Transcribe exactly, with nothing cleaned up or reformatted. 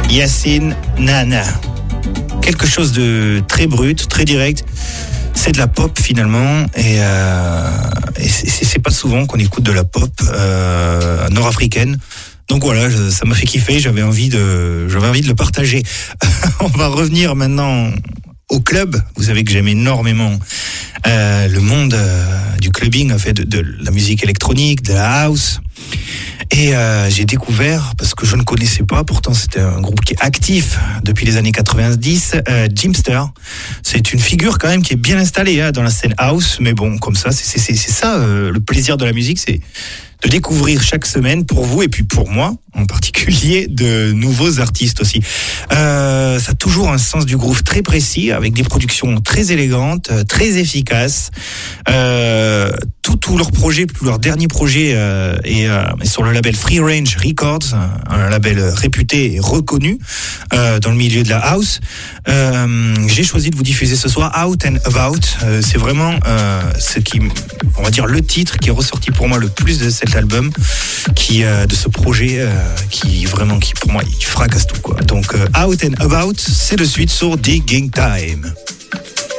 Yassine Nana. Quelque chose de très brut, très direct. C'est de la pop finalement, et, euh, et c'est, c'est pas souvent qu'on écoute de la pop euh, nord-africaine. Donc voilà, je, ça m'a fait kiffer. J'avais envie de, j'avais envie de le partager. On va revenir maintenant au club. Vous savez que j'aime énormément euh, le monde euh, du clubbing, en fait, de, de la musique électronique, de la house. Et euh, j'ai découvert, parce que je ne connaissais pas, pourtant c'était un groupe qui est actif depuis les années quatre-vingt-dix, euh, Jimster. C'est une figure quand même qui est bien installée hein, dans la scène house, mais bon, comme ça, c'est, c'est, c'est ça euh, le plaisir de la musique, c'est de découvrir chaque semaine pour vous et puis pour moi en particulier de nouveaux artistes aussi. Euh, ça a toujours un sens du groove très précis avec des productions très élégantes, très efficaces. Euh, tout, tout leur projet, tout leur dernier projet euh, est, euh, est sur le label Free Range Records, un, un label réputé et reconnu euh, dans le milieu de la house. Euh, j'ai choisi de vous diffuser ce soir Out and About. Euh, c'est vraiment euh, ce qui, on va dire, le titre qui est ressorti pour moi le plus de cet album, qui euh, de ce projet. Euh, qui vraiment, qui pour moi, il fracasse tout quoi. Donc, euh, Out and About, c'est de suite sur Digging Time.